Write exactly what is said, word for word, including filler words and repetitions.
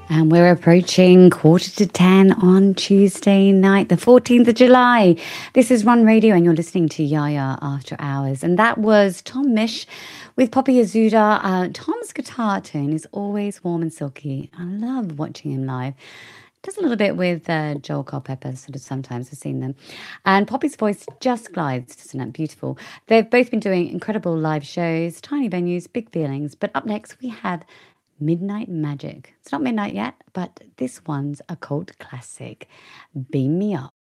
And we're approaching quarter to ten on Tuesday night, the fourteenth of July. This is Run Radio, and you're listening to Yaya After Hours. And that was Tom Misch with Poppy Azuda. Uh, Tom's guitar tune is always warm and silky. I love watching him live. Does a little bit with uh, Joel Culpepper, sort of sometimes I've seen them. And Poppy's voice just glides, isn't it? Beautiful. They've both been doing incredible live shows, tiny venues, big feelings. But up next, we have Midnight Magic. It's not midnight yet, but this one's a cult classic. Beam Me Up.